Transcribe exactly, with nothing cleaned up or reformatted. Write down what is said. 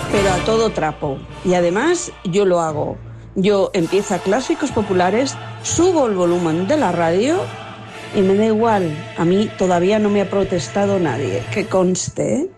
pero a todo trapo. Y además yo lo hago. Yo empiezo a clásicos populares, subo el volumen de la radio y me da igual. A mí todavía no me ha protestado nadie, que conste, ¿eh?